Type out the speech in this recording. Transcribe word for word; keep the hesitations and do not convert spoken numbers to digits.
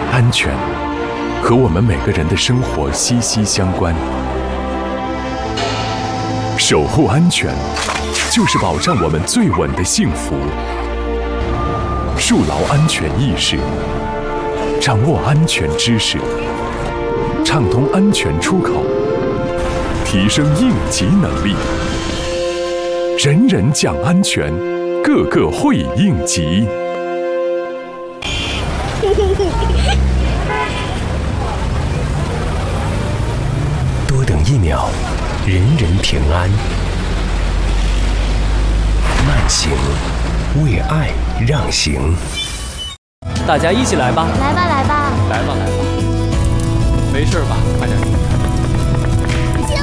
安全和我们每个人的生活息息相关。守护安全，就是保障我们最稳的幸福。树牢安全意识，掌握安全知识，畅通安全出口，提升应急能力。人人讲安全，个个会应急。 多等一秒，人人平安。慢行，为爱让行。 大家一起来吧！ 来吧，来吧， 来吧，来吧！没事吧？快点。